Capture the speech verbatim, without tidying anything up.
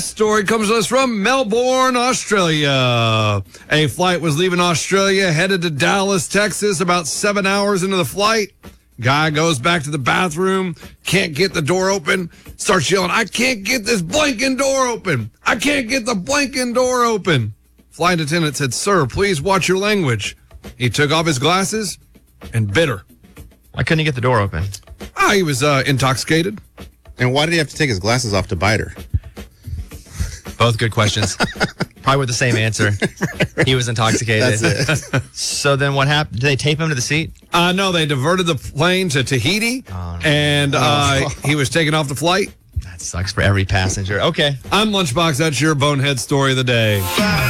This story comes to us from Melbourne, Australia. A flight was leaving Australia, headed to Dallas, Texas, about seven hours into the flight. Guy goes back to the bathroom, can't get the door open, starts yelling, I can't get this blanking door open. I can't get the blanking door open. Flight attendant said, sir, please watch your language. He took off his glasses and bit her. Why couldn't he get the door open? Ah, he was uh, intoxicated. And why did he have to take his glasses off to bite her? Both good questions. Probably with the same answer. He was intoxicated. That's it. So then what happened? Did they tape him to the seat? Uh, no, they diverted the plane to Tahiti, Oh, no. and uh, he was taken off the flight. That sucks for every passenger. Okay. I'm Lunchbox. That's your bonehead story of the day.